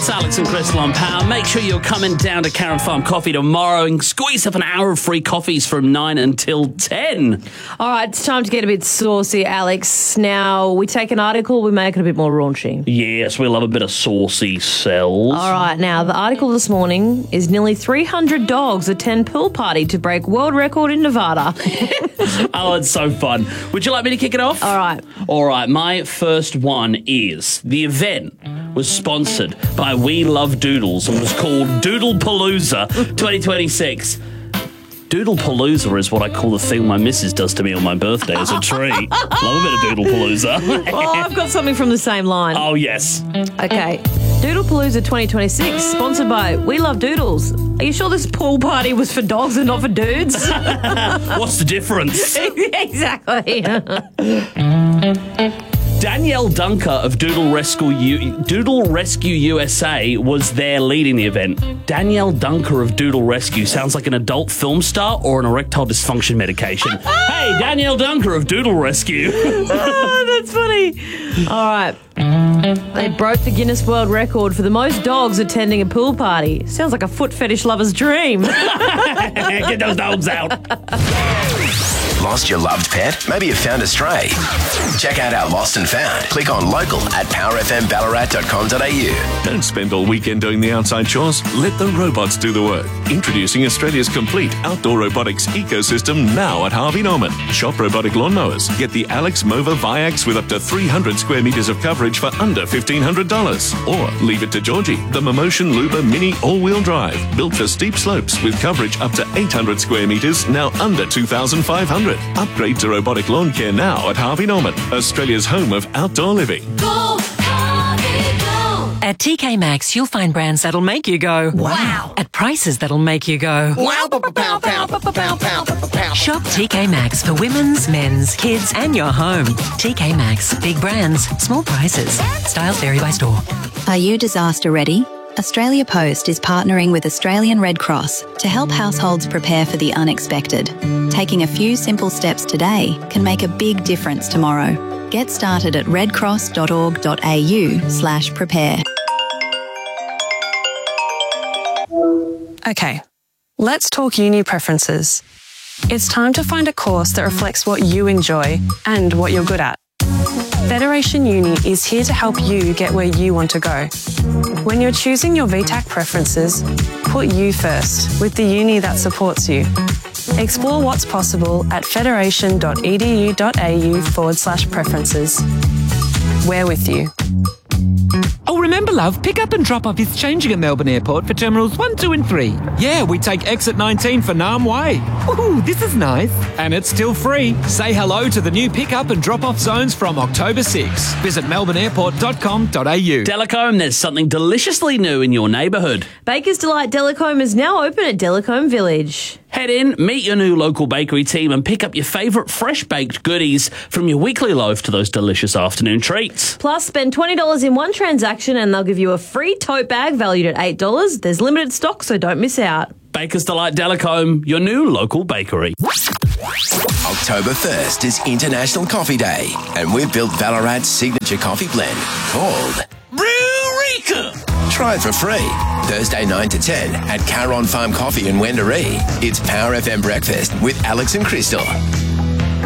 It's Alex and Crystal on Power. Make sure you're coming down to Karen Farm Coffee tomorrow and squeeze up an hour of free coffees from 9 until 10. All right, it's time to get a bit saucy, Alex. Now, we take an article, we make it a bit more raunchy. Yes, we love a bit of saucy cells. All right, now, the article this morning is nearly 300 dogs attend pool party to break world record in Nevada. Oh, it's so fun. Would you like me to kick it off? All right. All right, my first one is the event was sponsored by We Love Doodles and was called Doodle Palooza 2026. Doodle Palooza is what I call the thing my missus does to me on my birthday as a treat. Love a bit of Doodle Palooza. Well, I've got something from the same line. Oh, yes. Okay. Doodle Palooza 2026, sponsored by We Love Doodles. Are you sure this pool party was for dogs and not for dudes? What's the difference? Exactly. Danielle Dunker of Doodle Rescue USA was there leading the event. Danielle Dunker of Doodle Rescue sounds like an adult film star or an erectile dysfunction medication. Hey, Danielle Dunker of Doodle Rescue. Oh, that's funny. All right. They broke the Guinness World Record for the most dogs attending a pool party. Sounds like a foot fetish lover's dream. Get those dogs out. Lost your loved pet? Maybe you found a stray. Check out our Lost and Found. Click on local at powerfmballarat.com.au. Don't spend all weekend doing the outside chores. Let the robots do the work. Introducing Australia's complete outdoor robotics ecosystem now at Harvey Norman. Shop robotic lawnmowers. Get the Alex Mova Viax with up to 300 square metres of coverage for under $1,500. Or leave it to Georgie, the Momotion Luba Mini all-wheel drive. Built for steep slopes with coverage up to 800 square metres, now under $2,500. Upgrade to robotic lawn care now at Harvey Norman, Australia's home of outdoor living. Go, Harvey, go! At TK Maxx, you'll find brands that'll make you go, wow! At prices that'll make you go, Wow, pow, pow, pow, pow, pow, pow, pow. Shop TK Maxx for women's, men's, kids, and your home. TK Maxx. Big brands, small prices. Styles vary by store. Are you disaster ready? Australia Post is partnering with Australian Red Cross to help households prepare for the unexpected. Taking a few simple steps today can make a big difference tomorrow. Get started at redcross.org.au/prepare. Okay, let's talk uni preferences. It's time to find a course that reflects what you enjoy and what you're good at. Federation Uni is here to help you get where you want to go. When you're choosing your VTAC preferences, put you first with the uni that supports you. Explore what's possible at federation.edu.au/preferences. We're with you. Oh, remember, love, pick up and drop off is changing at Melbourne Airport for Terminals 1, 2 and 3. Yeah, we take exit 19 for Nam Way. Ooh, this is nice. And it's still free. Say hello to the new pick up and drop off zones from October 6. Visit melbourneairport.com.au. Delacombe, there's something deliciously new in your neighbourhood. Baker's Delight Delacombe is now open at Delacombe Village. Head in, meet your new local bakery team and pick up your favourite fresh-baked goodies from your weekly loaf to those delicious afternoon treats. Plus, spend $20 in one transaction and they'll give you a free tote bag valued at $8. There's limited stock, so don't miss out. Baker's Delight Delacombe, your new local bakery. October 1st is International Coffee Day, and we've built Ballarat's signature coffee blend called Brew-Rika. Try it for free. Thursday 9 to 10 at Caron Farm Coffee in Wendouree. It's Power FM Breakfast with Alex and Crystal.